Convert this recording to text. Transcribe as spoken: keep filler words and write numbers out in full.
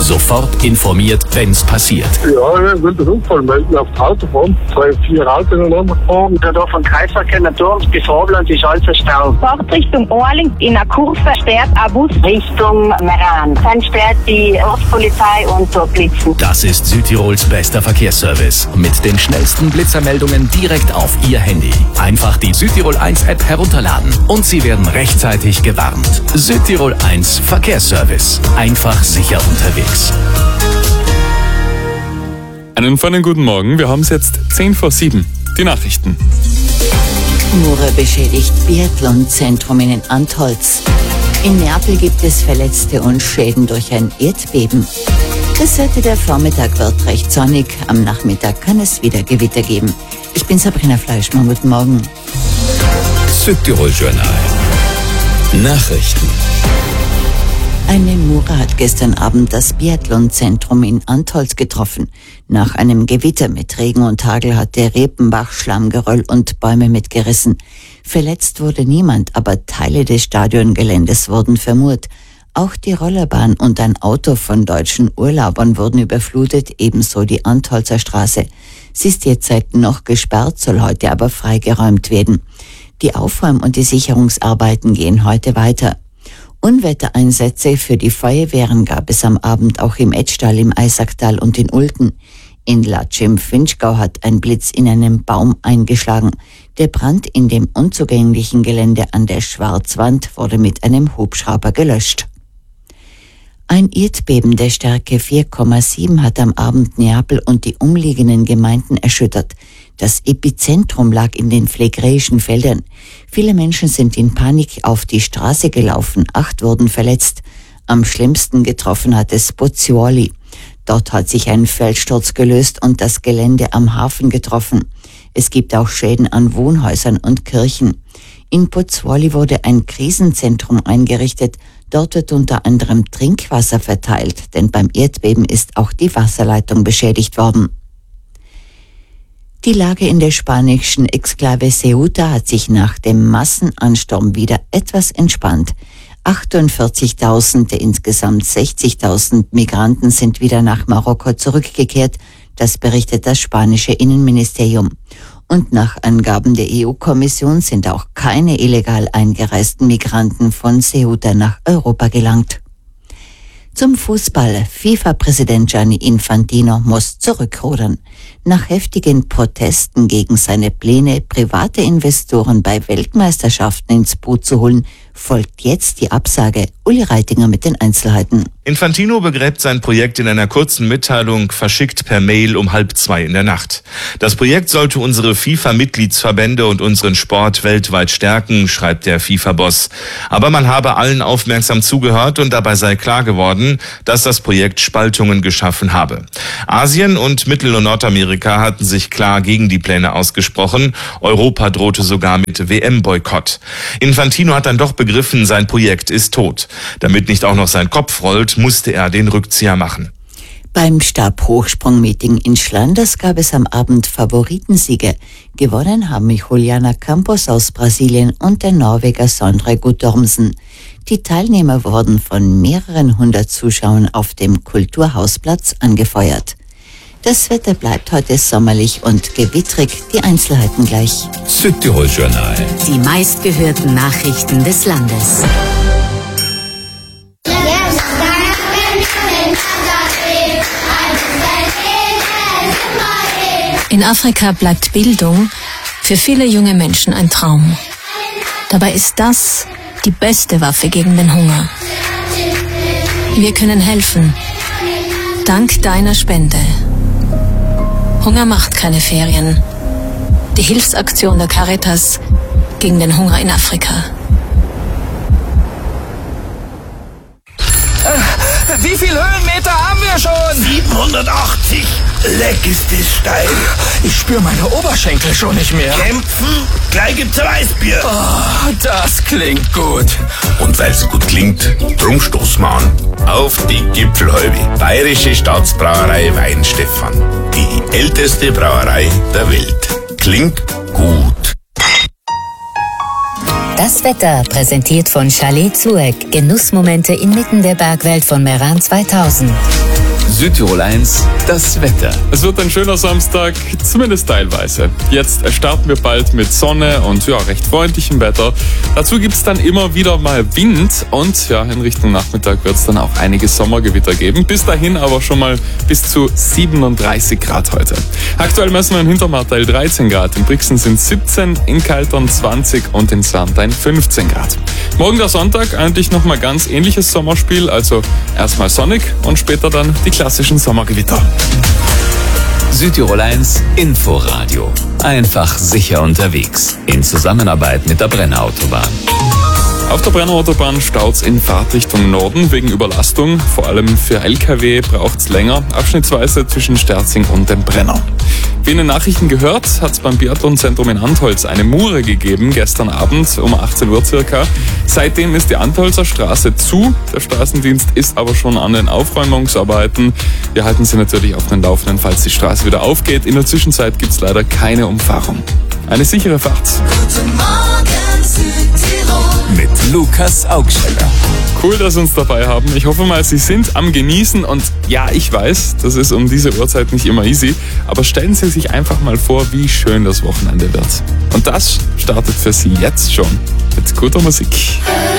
Sofort informiert, wenn's passiert. Ja, ich will das Unfall melden auf die Autobahn. Zwei, vier Autos ineinander gefahren. Da durch den Kreisverkehr natürlich bis Vorland ist alles Stau. Fahrt Richtung Orling in einer Kurve sperrt ein Bus Richtung Meran. Dann sperrt die Ortspolizei und so Blitzen. Das ist Südtirols bester Verkehrsservice. Mit den schnellsten Blitzermeldungen direkt auf Ihr Handy. Einfach die Südtirol eins App herunterladen und Sie werden rechtzeitig gewarnt. Südtirol eins Verkehrsservice. Einfach sicher unterwegs. Einen feinen guten Morgen. Wir haben es jetzt zehn vor sieben. Die Nachrichten. Mure beschädigt Biathlonzentrum in Antholz. In Neapel gibt es Verletzte und Schäden durch ein Erdbeben. Bis heute der Vormittag wird recht sonnig. Am Nachmittag kann es wieder Gewitter geben. Ich bin Sabrina Fleischmann. Guten Morgen. Südtirol Journal. Nachrichten. Eine Mure hat gestern Abend das Biathlonzentrum in Antholz getroffen. Nach einem Gewitter mit Regen und Hagel hat der Repenbach Schlammgeröll und Bäume mitgerissen. Verletzt wurde niemand, aber Teile des Stadiongeländes wurden vermurt. Auch die Rollerbahn und ein Auto von deutschen Urlaubern wurden überflutet, ebenso die Antholzer Straße. Sie ist derzeit noch gesperrt, soll heute aber freigeräumt werden. Die Aufräum- und die Sicherungsarbeiten gehen heute weiter. Unwettereinsätze für die Feuerwehren gab es am Abend auch im Etschtal, im Eisacktal und in Ulten. In Latsch im Finchgau hat ein Blitz in einem Baum eingeschlagen. Der Brand in dem unzugänglichen Gelände an der Schwarzwand wurde mit einem Hubschrauber gelöscht. Ein Erdbeben der Stärke vier Komma sieben hat am Abend Neapel und die umliegenden Gemeinden erschüttert. Das Epizentrum lag in den Phlegräischen Feldern. Viele Menschen sind in Panik auf die Straße gelaufen, acht wurden verletzt. Am schlimmsten getroffen hat es Pozzuoli. Dort hat sich ein Felssturz gelöst und das Gelände am Hafen getroffen. Es gibt auch Schäden an Wohnhäusern und Kirchen. In Pozzuoli wurde ein Krisenzentrum eingerichtet. Dort wird unter anderem Trinkwasser verteilt, denn beim Erdbeben ist auch die Wasserleitung beschädigt worden. Die Lage in der spanischen Exklave Ceuta hat sich nach dem Massenansturm wieder etwas entspannt. achtundvierzigtausend der insgesamt sechzigtausend Migranten sind wieder nach Marokko zurückgekehrt, das berichtet das spanische Innenministerium. Und nach Angaben der E U-Kommission sind auch keine illegal eingereisten Migranten von Ceuta nach Europa gelangt. Zum Fußball. FIFA-Präsident Gianni Infantino muss zurückrudern. Nach heftigen Protesten gegen seine Pläne, private Investoren bei Weltmeisterschaften ins Boot zu holen, folgt jetzt die Absage. Uli Reitinger mit den Einzelheiten. Infantino begräbt sein Projekt in einer kurzen Mitteilung, verschickt per Mail um halb zwei in der Nacht. Das Projekt sollte unsere FIFA-Mitgliedsverbände und unseren Sport weltweit stärken, schreibt der FIFA-Boss. Aber man habe allen aufmerksam zugehört und dabei sei klar geworden, dass das Projekt Spaltungen geschaffen habe. Asien und Mittel- und Nordamerika hatten sich klar gegen die Pläne ausgesprochen. Europa drohte sogar mit W M-Boykott. Infantino hat dann doch begriffen, sein Projekt ist tot. Damit nicht auch noch sein Kopf rollt, musste er den Rückzieher machen. Beim Stabhochsprung-Meeting in Schlanders gab es am Abend Favoritensiege. Gewonnen haben Juliana Campos aus Brasilien und der Norweger Sondre Guttormsen. Die Teilnehmer wurden von mehreren hundert Zuschauern auf dem Kulturhausplatz angefeuert. Das Wetter bleibt heute sommerlich und gewittrig. Die Einzelheiten gleich. Südtirol Journal. Die meistgehörten Nachrichten des Landes. In Afrika bleibt Bildung für viele junge Menschen ein Traum. Dabei ist das die beste Waffe gegen den Hunger. Wir können helfen. Dank deiner Spende. Hunger macht keine Ferien. Die Hilfsaktion der Caritas gegen den Hunger in Afrika. Wie viel Höhenmeter haben wir schon? siebenhundertachtzig. Leck ist das steil. Ich spüre meine Oberschenkel schon nicht mehr. Kämpfen? Gleich gibt's ein Weißbier. Oh, das klingt gut. Und weil's gut klingt, drum stoßen wir an. Auf die Gipfelhalbe. Bayerische Staatsbrauerei Weinstefan. Die älteste Brauerei der Welt. Klingt gut. Das Wetter präsentiert von Chalet Zueck. Genussmomente inmitten der Bergwelt von Meran zweitausend. Südtirol eins, das Wetter. Es wird ein schöner Samstag, zumindest teilweise. Jetzt starten wir bald mit Sonne und ja, recht freundlichem Wetter. Dazu gibt es dann immer wieder mal Wind und ja, in Richtung Nachmittag wird es dann auch einige Sommergewitter geben. Bis dahin aber schon mal bis zu siebenunddreißig Grad heute. Aktuell messen wir in Hintermarteil dreizehn Grad, in Brixen sind siebzehn, in Kaltern zwanzig und in Sarntein fünfzehn Grad. Morgen der Sonntag, eigentlich nochmal ganz ähnliches Sommerspiel, also erstmal sonnig und später dann die klassischen Sommergewitter. Südtirol eins Inforadio. Einfach sicher unterwegs. In Zusammenarbeit mit der Brenner Autobahn. Auf der Brenner Autobahn staut's in Fahrtrichtung Norden wegen Überlastung. Vor allem für L K W braucht's länger, abschnittsweise zwischen Sterzing und dem Brenner. Wie in den Nachrichten gehört, hat es beim Biathlonzentrum in Antholz eine Mure gegeben, gestern Abend um achtzehn Uhr circa. Seitdem ist die Antholzer Straße zu. Der Straßendienst ist aber schon an den Aufräumungsarbeiten. Wir halten Sie natürlich auf den Laufenden, falls die Straße wieder aufgeht. In der Zwischenzeit gibt es leider keine Umfahrung. Eine sichere Fahrt. Guten Morgen, Südtirol. Mit Lukas Augsteller. Cool, dass Sie uns dabei haben. Ich hoffe mal, Sie sind am Genießen und ja, ich weiß, das ist um diese Uhrzeit nicht immer easy, aber stellen Sie sich einfach mal vor, wie schön das Wochenende wird. Und das startet für Sie jetzt schon mit guter Musik.